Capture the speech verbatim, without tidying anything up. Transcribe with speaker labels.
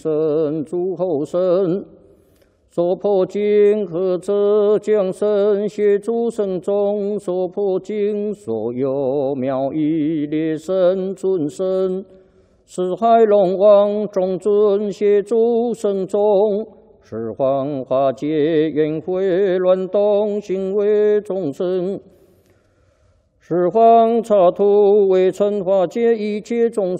Speaker 1: 神诸后生，所破经和者将生协诸圣众，所破经所有妙义列神尊神，四海龙王众尊协诸圣众，十方化解缘会乱动行为众生。十方刹土为尘化解一切众